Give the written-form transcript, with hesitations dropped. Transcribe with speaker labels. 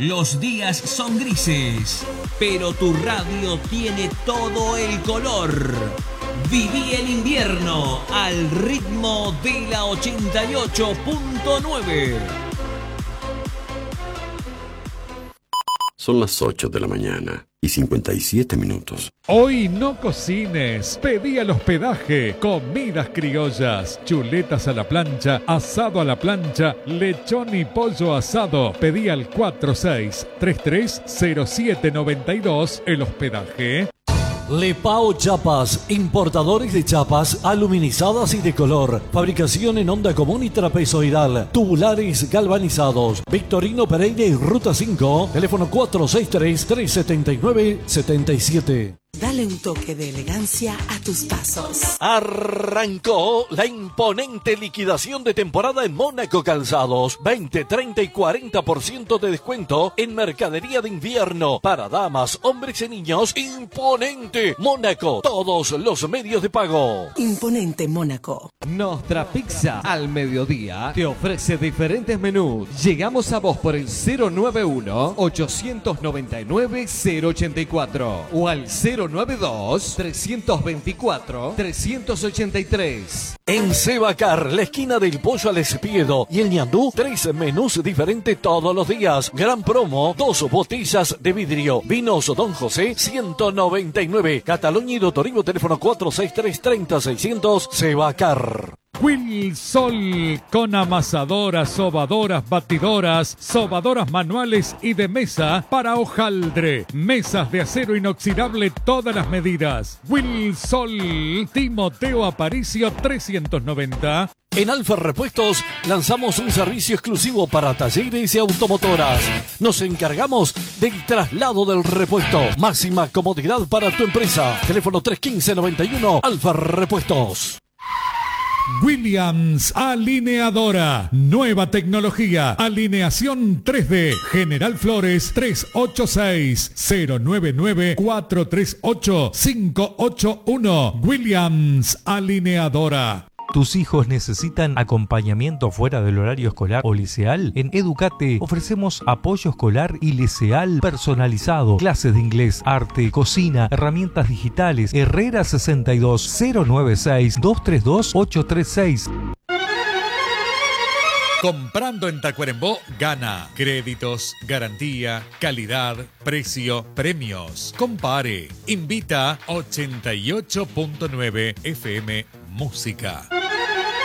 Speaker 1: Los días son grises, pero tu radio tiene todo el color. Viví el invierno al ritmo de la 88.9.
Speaker 2: Son las 8 de la mañana y 57 minutos.
Speaker 3: Hoy no cocines, pedí al hospedaje, comidas criollas, chuletas a la plancha, asado a la plancha, lechón y pollo asado. Pedí al 46330792 el hospedaje.
Speaker 4: Lepao Chapas, importadores de chapas aluminizadas y de color, fabricación en onda común y trapezoidal, tubulares galvanizados. Victorino Pereira y Ruta 5, teléfono 463-379-77.
Speaker 5: Dale un toque de elegancia a tus pasos.
Speaker 4: Arrancó la imponente liquidación de temporada en Mónaco Calzados. 20, 30 y 40% de descuento en mercadería de invierno para damas, hombres y niños. Imponente Mónaco, todos los medios de pago.
Speaker 5: Imponente Mónaco.
Speaker 6: Nostra Pizza al mediodía te ofrece diferentes menús. Llegamos a vos por el 091-899-084 o al 092-324-383.
Speaker 4: En Sebacar, la esquina del Pollo al Espiedo y el ñandú, 3 menús diferentes todos los días. Gran promo, 2 botellas de vidrio. Vinos Don José, 199. Cataluña y Dotorivo, teléfono 463-30-600. Sebacar.
Speaker 3: Wilsol, con amasadoras, sobadoras, batidoras, sobadoras manuales y de mesa para hojaldre. Mesas de acero inoxidable todas las medidas. Wilsol, Timoteo Aparicio 390.
Speaker 4: En Alfa Repuestos lanzamos un servicio exclusivo para talleres y automotoras. Nos encargamos del traslado del repuesto. Máxima comodidad para tu empresa. Teléfono 315-91 Alfa Repuestos.
Speaker 3: Williams Alineadora. Nueva tecnología. Alineación 3D. General Flores 386-099-438-581. Williams Alineadora.
Speaker 7: ¿Tus hijos necesitan acompañamiento fuera del horario escolar o liceal? En Educate ofrecemos apoyo escolar y liceal personalizado, clases de inglés, arte, cocina, herramientas digitales. Herrera 62 096 232 836.
Speaker 3: Comprando en Tacuarembó, gana. Créditos, garantía, calidad, precio, premios. Compare. Invita 88.9 FM Música.